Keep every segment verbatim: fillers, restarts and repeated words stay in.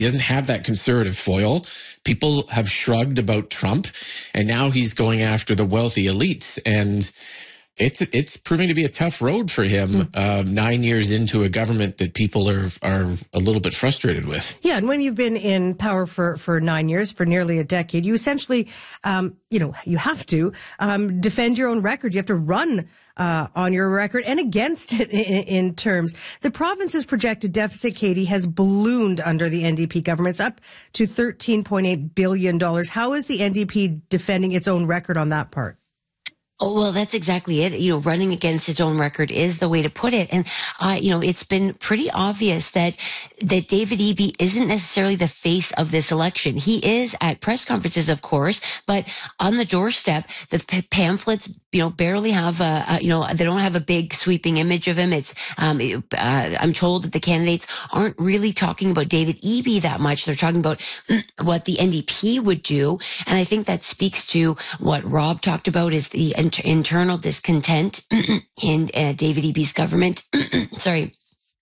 He doesn't have that conservative foil. People have shrugged about Trump, and now he's going after the wealthy elites. And it's it's proving to be a tough road for him mm. uh, nine years into a government that people are are a little bit frustrated with. Yeah, and when you've been in power for, for nine years, for nearly a decade, you essentially, um, you know, you have to um, defend your own record. You have to run uh, on your record and against it in, in terms. The province's projected deficit, Katie, has ballooned under the N D P government. It's up to thirteen point eight billion dollars. How is the N D P defending its own record on that part? Oh, well, that's exactly it. You know, running against its own record is the way to put it. And, uh, you know, it's been pretty obvious that, that David Eby isn't necessarily the face of this election. He is at press conferences, of course, but on the doorstep, the p- pamphlets, you know, barely have a, a, you know, they don't have a big sweeping image of him. It's, um, it, uh, I'm told that the candidates aren't really talking about David Eby that much. They're talking about what the N D P would do. And I think that speaks to what Rob talked about is the internal discontent in uh, David Eby's government. Sorry.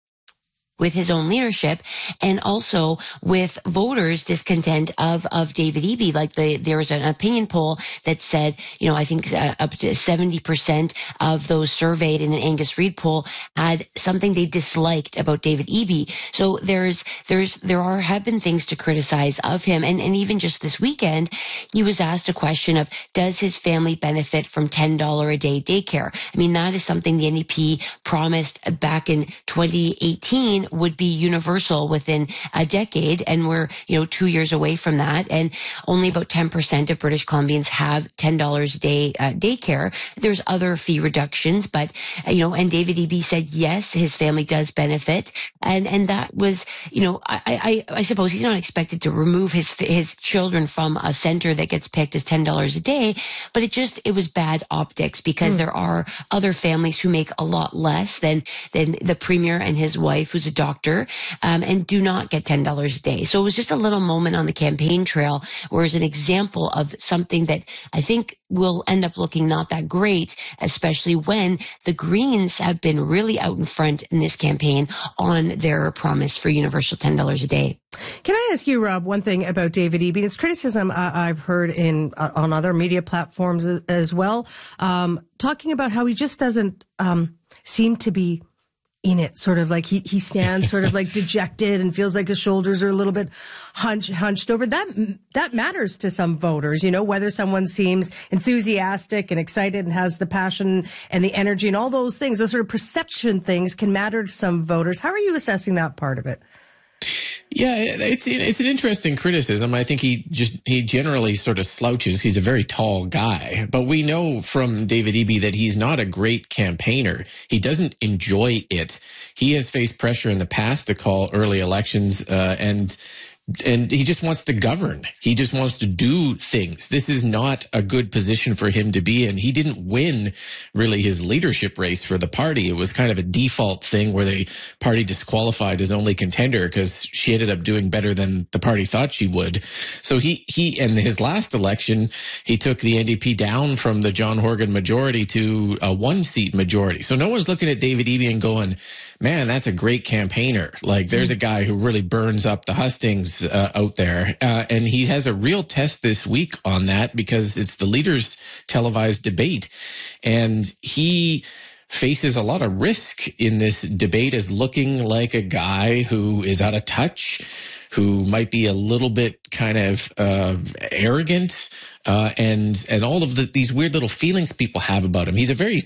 With his own leadership, and also with voters' discontent of, of David Eby. Like the, there was an opinion poll that said, you know, I think uh, up to seventy percent of those surveyed in an Angus Reid poll had something they disliked about David Eby. So there's, there's, there are, have been things to criticize of him. And, and even just this weekend, he was asked a question of, does his family benefit from ten dollars a day daycare? I mean, that is something the N D P promised back in twenty eighteen would be universal within a decade. And we're, you know, two years away from that. And only about ten percent of British Columbians have ten dollars a day uh, daycare. There's other fee reductions, but, uh, you know, and David Eby said, yes, his family does benefit. And, and that was, you know, I, I, I suppose he's not expected to remove his, his children from a center that gets picked as ten dollars a day, but it just, it was bad optics because mm. there are other families who make a lot less than, than the premier and his wife, who's a doctor, um, and do not get ten dollars a day. So it was just a little moment on the campaign trail where it's an example of something that I think will end up looking not that great, especially when the Greens have been really out in front in this campaign on their promise for universal ten dollars a day. Can I ask you, Rob, one thing about David Eby? It's criticism uh, I've heard in uh, on other media platforms as, as well, um, talking about how he just doesn't um, seem to be in it, sort of like he, he stands sort of like dejected and feels like his shoulders are a little bit hunch, hunched over. That, that matters to some voters, you know, whether someone seems enthusiastic and excited and has the passion and the energy and all those things, those sort of perception things can matter to some voters. How are you assessing that part of it? Yeah, it's it's an interesting criticism. I think he just he generally sort of slouches. He's a very tall guy, but we know from David Eby that he's not a great campaigner. He doesn't enjoy it. He has faced pressure in the past to call early elections, uh, and and he just wants to govern. He just wants to do things. This is not a good position for him to be in. He didn't win really his leadership race for the party. It was kind of a default thing where the party disqualified his only contender because she ended up doing better than the party thought she would. So he, he, in his last election, he took the N D P down from the John Horgan majority to a one seat majority. So no one's looking at David Eby and going, man, that's a great campaigner. Like, there's a guy who really burns up the hustings uh, out there. Uh, and he has a real test this week on that because it's the leaders' televised debate. And he faces a lot of risk in this debate as looking like a guy who is out of touch, who might be a little bit kind of uh, arrogant, uh, and and all of the, these weird little feelings people have about him. He's a very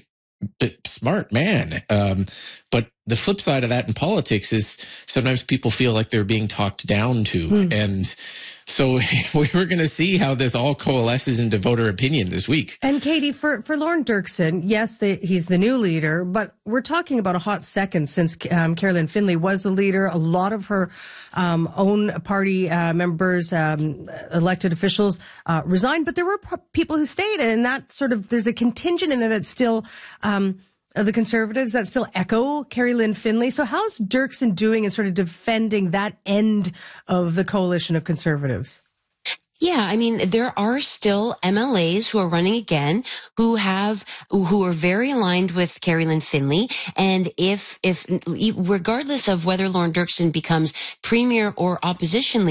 smart man. Um, but the flip side of that in politics is sometimes people feel like they're being talked down to. Hmm. And so we were going to see how this all coalesces into voter opinion this week. And Katie, for, for Lorne Dirksen, yes, the, he's the new leader, but we're talking about a hot second since um, Carolyn Finlay was the leader. A lot of her um, own party uh, members, um, elected officials uh, resigned, but there were p- people who stayed. And that sort of, there's a contingent in there that's still um, the Conservatives that still echo Carrie Lynn Finlay. So how's Dirksen doing in sort of defending that end of the coalition of Conservatives? Yeah, I mean, there are still M L As who are running again who have, who are very aligned with Carrie Lynn Finlay. And if, if, regardless of whether Lorne Dirksen becomes premier or opposition leader,